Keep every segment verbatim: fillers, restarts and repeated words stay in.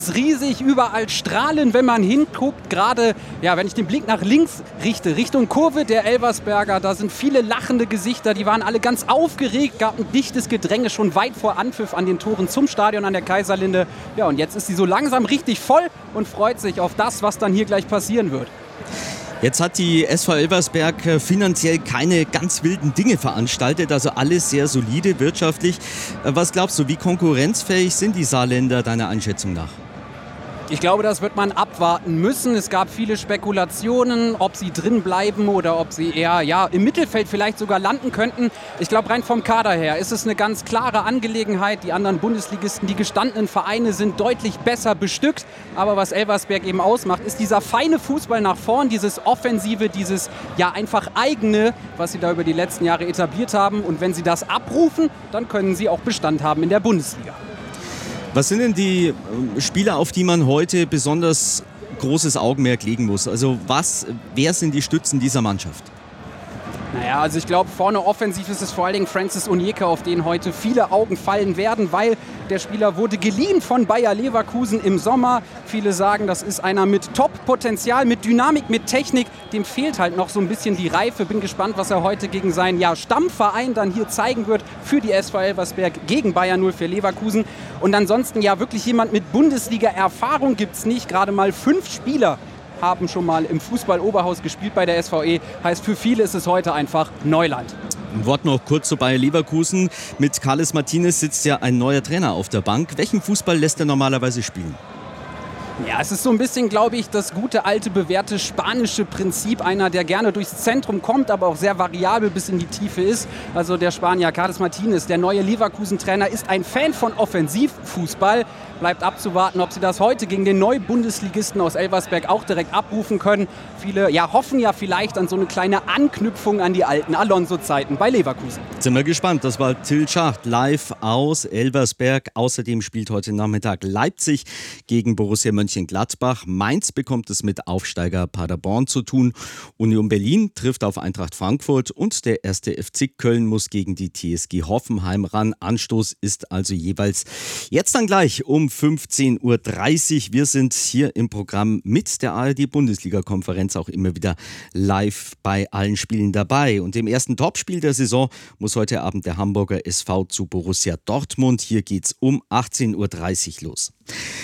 Riesig, überall strahlen, wenn man hinguckt. Gerade, ja, wenn ich den Blick nach links richte, Richtung Kurve der Elversberger, da sind viele lachende Gesichter, die waren alle ganz aufgeregt, gab ein dichtes Gedränge schon weit vor Anpfiff an den Toren zum Stadion an der Kaiserlinde. Ja, und jetzt ist sie so langsam richtig voll und freut sich auf das, was dann hier gleich passieren wird. Jetzt hat die S V Elversberg finanziell keine ganz wilden Dinge veranstaltet, also alles sehr solide wirtschaftlich. Was glaubst du, wie konkurrenzfähig sind die Saarländer deiner Einschätzung nach? Ich glaube, das wird man abwarten müssen. Es gab viele Spekulationen, ob sie drin bleiben oder ob sie eher ja, im Mittelfeld vielleicht sogar landen könnten. Ich glaube, rein vom Kader her ist es eine ganz klare Angelegenheit. Die anderen Bundesligisten, die gestandenen Vereine sind deutlich besser bestückt. Aber was Elversberg eben ausmacht, ist dieser feine Fußball nach vorn, dieses Offensive, dieses ja einfach eigene, was sie da über die letzten Jahre etabliert haben. Und wenn sie das abrufen, dann können sie auch Bestand haben in der Bundesliga. Was sind denn die Spieler, auf die man heute besonders großes Augenmerk legen muss? Also was, wer sind die Stützen dieser Mannschaft? Naja, also ich glaube, vorne offensiv ist es vor allen Dingen Francis Onyeka, auf den heute viele Augen fallen werden, weil der Spieler wurde geliehen von Bayer Leverkusen im Sommer. Viele sagen, das ist einer mit Top-Potenzial, mit Dynamik, mit Technik. Dem fehlt halt noch so ein bisschen die Reife. Bin gespannt, was er heute gegen seinen ja, Stammverein dann hier zeigen wird für die S V Elversberg gegen Bayer null vier Leverkusen. Und ansonsten ja wirklich jemand mit Bundesliga-Erfahrung gibt es nicht. Gerade mal fünf Spieler haben schon mal im Fußball-Oberhaus gespielt bei der S V E. Heißt, für viele ist es heute einfach Neuland. Ein Wort noch kurz zu Bayer Leverkusen. Mit Carles Martinez sitzt ja ein neuer Trainer auf der Bank. Welchen Fußball lässt er normalerweise spielen? Ja, es ist so ein bisschen, glaube ich, das gute, alte, bewährte spanische Prinzip. Einer, der gerne durchs Zentrum kommt, aber auch sehr variabel bis in die Tiefe ist. Also der Spanier Carles Martinez, der neue Leverkusen-Trainer, ist ein Fan von Offensivfußball. Bleibt abzuwarten, ob sie das heute gegen den Neubundesligisten aus Elversberg auch direkt abrufen können. Viele ja, hoffen ja vielleicht an so eine kleine Anknüpfung an die alten Alonso-Zeiten bei Leverkusen. Sind wir gespannt. Das war Till Schacht live aus Elversberg. Außerdem spielt heute Nachmittag Leipzig gegen Borussia Mönchengladbach. Mainz bekommt es mit Aufsteiger Paderborn zu tun. Union Berlin trifft auf Eintracht Frankfurt und der erste F C Köln muss gegen die T S G Hoffenheim ran. Anstoß ist also jeweils jetzt dann gleich um fünfzehn Uhr dreißig. Wir sind hier im Programm mit der A R D-Bundesliga-Konferenz auch immer wieder live bei allen Spielen dabei. Und im ersten Topspiel der Saison muss heute Abend der Hamburger S V zu Borussia Dortmund. Hier geht's um achtzehn Uhr dreißig los.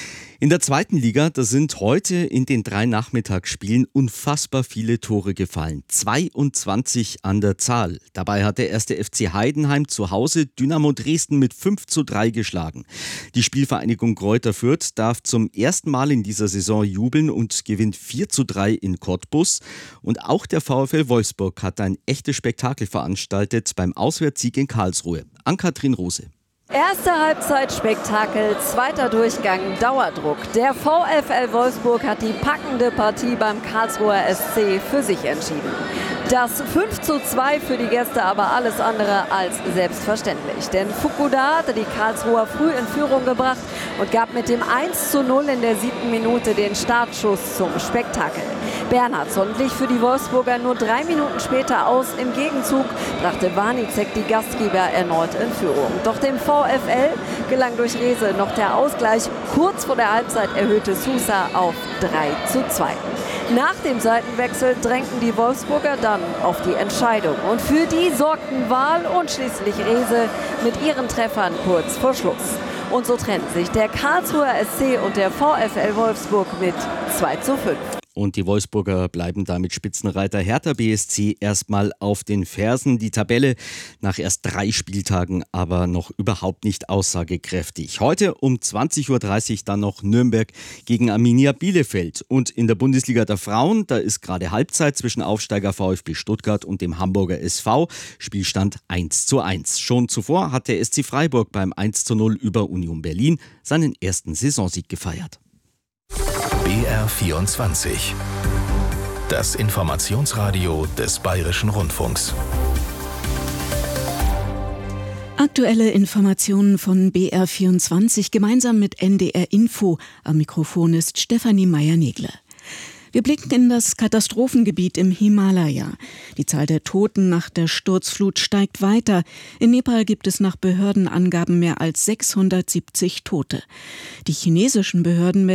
In der zweiten Liga, da sind heute in den drei Nachmittagsspielen unfassbar viele Tore gefallen. zweiundzwanzig an der Zahl. Dabei hat der erste F C Heidenheim zu Hause Dynamo Dresden mit fünf zu drei geschlagen. Die Spielvereinigung Greuther Fürth darf zum ersten Mal in dieser Saison jubeln und gewinnt vier zu drei in Cottbus. Und auch der VfL Wolfsburg hat ein echtes Spektakel veranstaltet beim Auswärtssieg in Karlsruhe. Ann-Kathrin Rose. Erste Halbzeit Spektakel, zweiter Durchgang Dauerdruck. Der VfL Wolfsburg hat die packende Partie beim Karlsruher S C für sich entschieden. Das fünf zu zwei für die Gäste aber alles andere als selbstverständlich. Denn Fukuda hatte die Karlsruher früh in Führung gebracht und gab mit dem eins zu null in der siebten Minute den Startschuss zum Spektakel. Bernhardsson glich für die Wolfsburger nur drei Minuten später aus. Im Gegenzug brachte Warnicek die Gastgeber erneut in Führung. Doch dem VfL gelang durch Rehse noch der Ausgleich. Kurz vor der Halbzeit erhöhte Sousa auf drei zu zwei. Nach dem Seitenwechsel drängten die Wolfsburger dann auf die Entscheidung. Und für die sorgten Wahl und schließlich Rehse mit ihren Treffern kurz vor Schluss. Und so trennten sich der Karlsruher S C und der VfL Wolfsburg mit zwei zu fünf. Und die Wolfsburger bleiben damit Spitzenreiter Hertha B S C erstmal auf den Fersen. Die Tabelle nach erst drei Spieltagen aber noch überhaupt nicht aussagekräftig. Heute um zwanzig Uhr dreißig dann noch Nürnberg gegen Arminia Bielefeld. Und in der Bundesliga der Frauen, da ist gerade Halbzeit zwischen Aufsteiger VfB Stuttgart und dem Hamburger S V. Spielstand eins zu eins. Schon zuvor hat der S C Freiburg beim eins zu null über Union Berlin seinen ersten Saisonsieg gefeiert. B R vierundzwanzig. Das Informationsradio des Bayerischen Rundfunks. Aktuelle Informationen von B R vierundzwanzig gemeinsam mit N D R Info. Am Mikrofon ist Stefanie Meyer-Negle. Wir blicken in das Katastrophengebiet im Himalaya. Die Zahl der Toten nach der Sturzflut steigt weiter. In Nepal gibt es nach Behördenangaben mehr als sechshundertsiebzig Tote. Die chinesischen Behörden